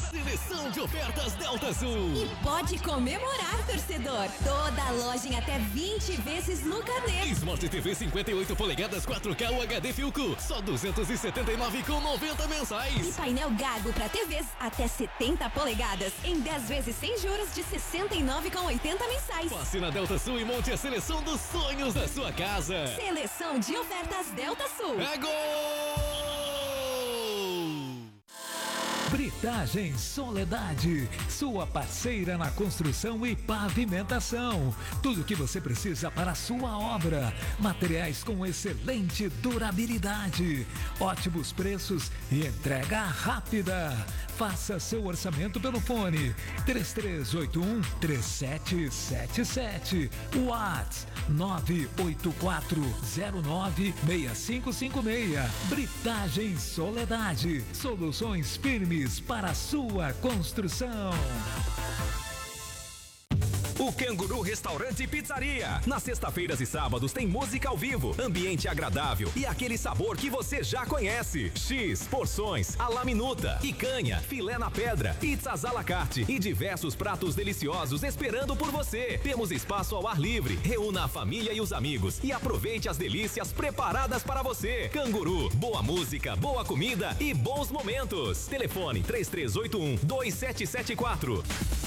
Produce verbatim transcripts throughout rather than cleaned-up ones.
Seleção de ofertas Delta Sul. E pode comemorar, torcedor. Toda loja em até vinte vezes no carnê. Smart T V cinquenta e oito polegadas quatro K U H D Filco, só duzentos e setenta e nove com noventa mensais. E painel Gago para T Vs até setenta polegadas em dez vezes sem juros de sessenta e nove com oitenta mensais. Passe na Delta Sul e monte a seleção dos sonhos da sua casa. Seleção de ofertas Delta Sul. É gol! Britagem Soledade, sua parceira na construção e pavimentação. Tudo o que você precisa para a sua obra. Materiais com excelente durabilidade, ótimos preços e entrega rápida. Faça seu orçamento pelo fone três três oito um, três sete sete sete. WhatsApp nove oito quatro zero nove seis cinco cinco seis. Britagem Soledade, soluções firmes para a sua construção. O Canguru Restaurante e Pizzaria. Nas sexta-feiras e sábados tem música ao vivo, ambiente agradável e aquele sabor que você já conhece. X, porções, à la minuta, picanha, filé na pedra, pizzas à la carte e diversos pratos deliciosos esperando por você. Temos espaço ao ar livre. Reúna a família e os amigos e aproveite as delícias preparadas para você. Canguru, boa música, boa comida e bons momentos. Telefone três três oito um, dois sete sete quatro.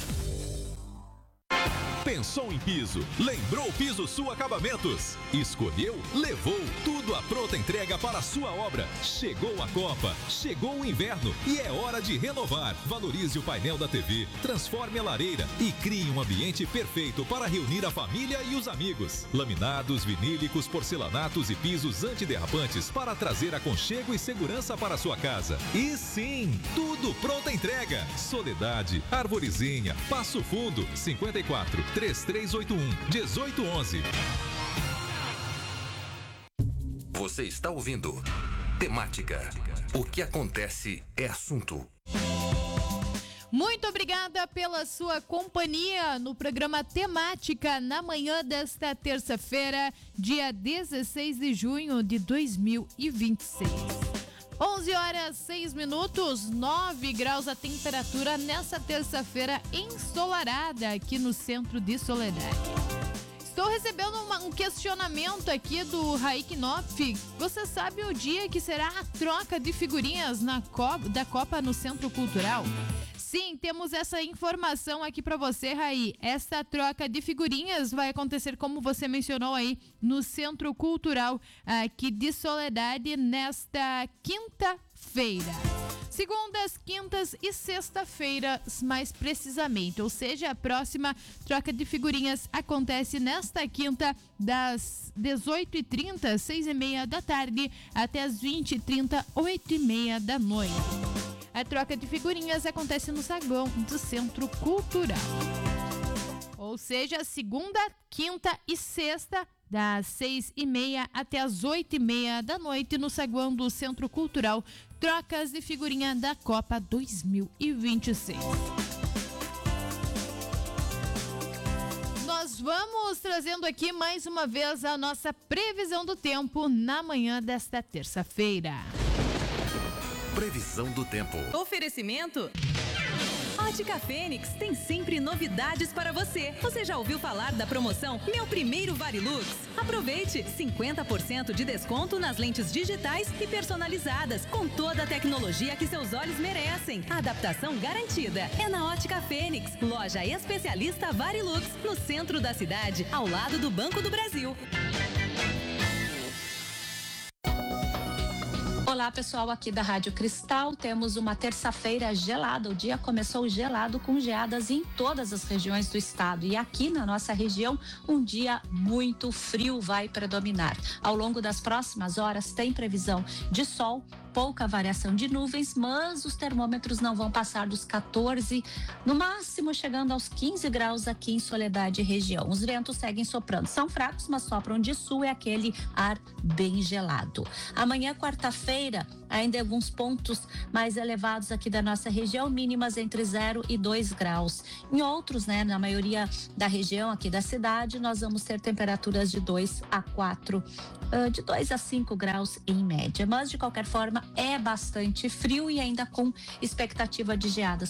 Pensou em piso? Lembrou Piso Sul Acabamentos? Escolheu? Levou. Tudo à pronta entrega para a sua obra. Chegou a Copa, chegou o inverno e é hora de renovar. Valorize o painel da T V, transforme a lareira e crie um ambiente perfeito para reunir a família e os amigos. Laminados, vinílicos, porcelanatos e pisos antiderrapantes para trazer aconchego e segurança para a sua casa. E sim, tudo pronta entrega. Soledade, Arvorezinha, Passo Fundo, cinquenta e quatro, três três oito um, um oito um um. Você está ouvindo Temática. O que acontece é assunto. Muito obrigada pela sua companhia no programa Temática na manhã desta terça-feira, dia dezesseis de junho de dois mil e vinte e seis. onze horas, seis minutos, nove graus a temperatura nessa terça-feira ensolarada aqui no centro de Soledade. Estou recebendo uma, um questionamento aqui do Raik Knopf. Você sabe o dia que será a troca de figurinhas na Copa, da Copa no Centro Cultural? Sim, temos essa informação aqui para você, Raí. Essa troca de figurinhas vai acontecer, como você mencionou aí, no Centro Cultural aqui de Soledade nesta quinta-feira. Segundas, quintas e sexta-feiras, mais precisamente. Ou seja, a próxima troca de figurinhas acontece nesta quinta, das dezoito e trinta, seis e meia da tarde, até as vinte e trinta, oito e meia da noite. A troca de figurinhas acontece no saguão do Centro Cultural. Ou seja, segunda, quinta e sexta, das seis e meia até as oito e meia da noite, no saguão do Centro Cultural. Trocas de figurinha da Copa dois mil e vinte e seis. Nós vamos trazendo aqui mais uma vez a nossa previsão do tempo na manhã desta terça-feira. Previsão do tempo. Oferecimento Ótica Fênix tem sempre novidades para você. Você já ouviu falar da promoção Meu Primeiro Varilux? Aproveite cinquenta por cento de desconto nas lentes digitais e personalizadas, com toda a tecnologia que seus olhos merecem. Adaptação garantida. É na Ótica Fênix, loja especialista Varilux, no centro da cidade, ao lado do Banco do Brasil. Olá pessoal, aqui da Rádio Cristal, temos uma terça-feira gelada, o dia começou gelado com geadas em todas as regiões do estado e aqui na nossa região um dia muito frio vai predominar. Ao longo das próximas horas tem previsão de sol, pouca variação de nuvens, mas os termômetros não vão passar dos quatorze, no máximo chegando aos quinze graus aqui em Soledade e região. Os ventos seguem soprando, são fracos, mas sopram de sul, é aquele ar bem gelado. Amanhã, quarta-feira, ainda em alguns pontos mais elevados aqui da nossa região, mínimas entre zero e dois graus. Em outros, né, na maioria da região aqui da cidade, nós vamos ter temperaturas de dois a quatro, uh, de dois a cinco graus em média. Mas, de qualquer forma, é bastante frio e ainda com expectativa de geadas